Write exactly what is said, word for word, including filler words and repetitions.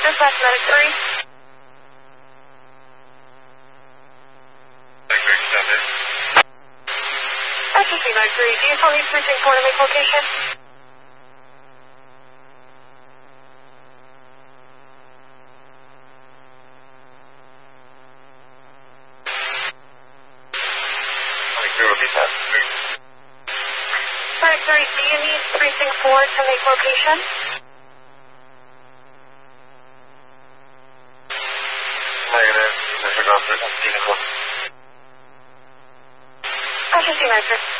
Dispatch Medic three. Medic three, extended. S S C Medic three, do you still need precinct four to make location? Medic three will be past three. Medic three, do you need precinct four to make location? Negative. Disregard for vehicle. S S C Medic three.